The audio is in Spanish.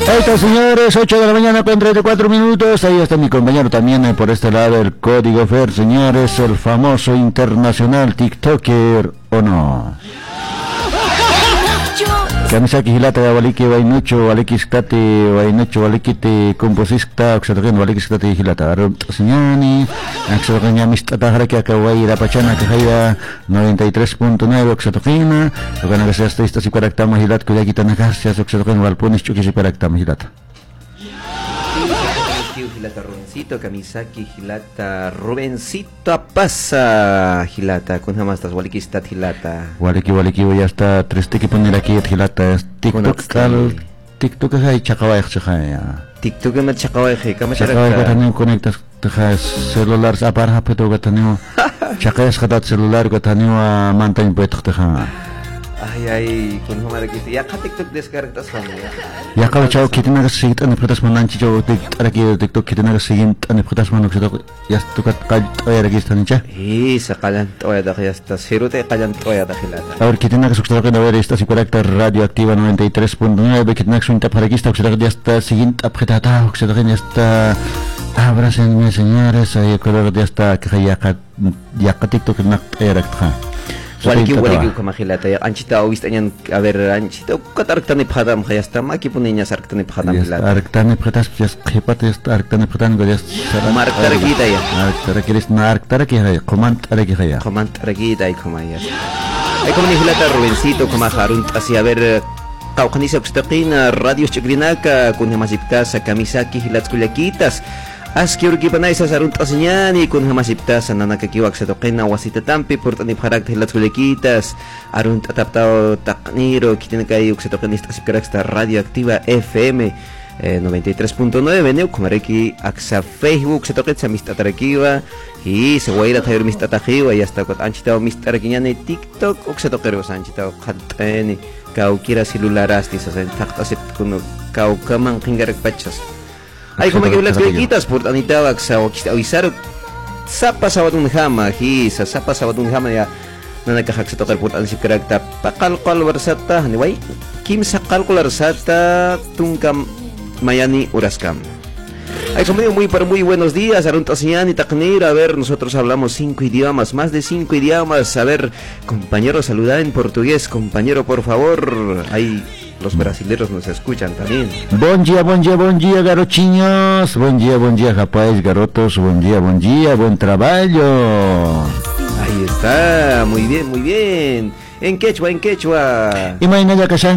Ahí está, señores, 8 de la mañana con 34 minutos. Ahí está mi compañero también por este lado, el Código Fer, señores, el famoso internacional TikToker, ¿o no? Kamisaki hilata waliki wainucho waliki skati wainucho waliki te composista oxatogen waliki skati hilata arum señani oxatogen mistata haraki akawai la pachana kahaya 93.9 oxatogena ogana que sea esta si paraktama hilat kuya kita nagasya oxatogen walponis chuki si paraktama hilata Hilata Rubencito, Kamisaki, Hilata Rubencito pasa Hilata, con jamás estás Waliki está Hilata. Waliki ya está tres tiki poner aquí Hilata TikTok hay chakawai chakaya. TikTok me chakawai kama chakawai katani conectas celular apar hapeto katani chakaya skatat celular katani wa mantain petok taha. Ay, con jamás aquí ya TikTok descargas fama. Ya kalau cakap kita nak sihit ane pertas mananci jauh TikTok kita nak sihit ane pertas manuk sudah ya tukat kal toya lagi stanicha. Sakalan toya dah ya sta serote kalan toya dah hilata. Ahora kita nak suksesor kan awal esta si karakter radioactiva 93.9 kita nak sunta para kita suksesor dia esta sihit apretata suksesor dia esta abracenme señores saya kalau dia esta kaya ya TikTok nak erak tha. Waliki kama hilata ya anchita awist anyan a ver anchita katarktani phadam khayasta maki puninya sarktani phadam hilata arktani phatas jas khipat est arktani phatan gorias mark targita ya tarkiris mark tarki hay command targita ay komaya ay komani hilata Rubencito kama harun asi a ver qawqanisa kustaqina radio chikrinaka kun hamasiptas Kamisaki hilat kullakitas Aski urgi panay sa sarun tasinyani kun hamasiptas na nakakiwag sa toqina wasita tampi portani pharak hilat kulekitas arun tataptao takniro kitinakayuk sa toqina istasip karaksta radioactiva FM 93.9 neu kumareki aksa Facebook sa toqit sa mistatarakiwa hi sa waida tayo mistatakiwa y hasta kot anchitao mistarakinyani TikTok uk sa toqiro sa anchitao khateni kau kira celularasti sa taktasip kuno kau kamang kingarak pachas. Ay como que las quitas por anitawak sa avisar sapa sawadung hama hi sa sapa sawadung hama ya nanakahak sa tokar por ansip karakta pakalkal warsata niway kim sa kalkular sata tungkam mayani uraskam. Ay como muy buenos días Aruntasyan y Taknir. A ver, nosotros hablamos 5 idiomas, más de 5 idiomas. A ver, compañero, saluda en portugués, compañero, por favor. Ay, los brasileños nos escuchan también. Bom dia, garotinhos. Bom dia, rapaz, garotos. Bom dia, buen trabalho. Ahí está, muy bien. En quechua. Imagina ya que